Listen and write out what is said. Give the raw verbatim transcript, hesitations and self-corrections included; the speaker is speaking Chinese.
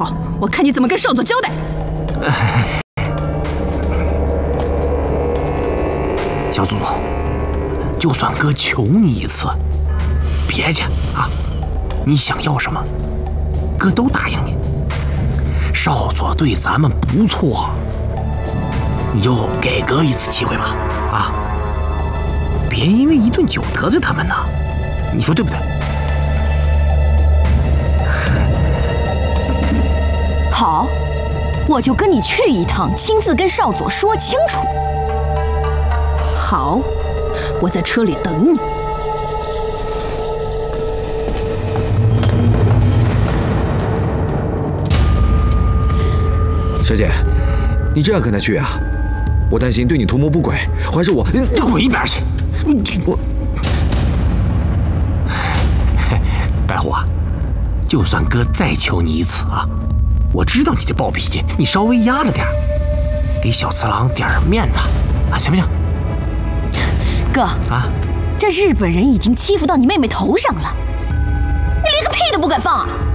好，我看你怎么跟少佐交代。 小祖宗，就算哥求你一次，别介啊，你想要什么，哥都答应你。少佐对咱们不错，你就给哥一次机会吧，啊，别因为一顿酒得罪他们呐，你说对不对？ 好，我就跟你去一趟，亲自跟少佐说清楚。 好，我在车里等你。 小姐，你这样跟他去啊？我担心对你图谋不轨，还是我…… 你滚一边去！我白虎啊，就算哥再求你一次啊，我知道你这暴脾气，你稍微压着点，给小次郎点面子啊，行不行？ 哥啊， 这日本人已经欺负到你妹妹头上了，你连个屁都不敢放啊！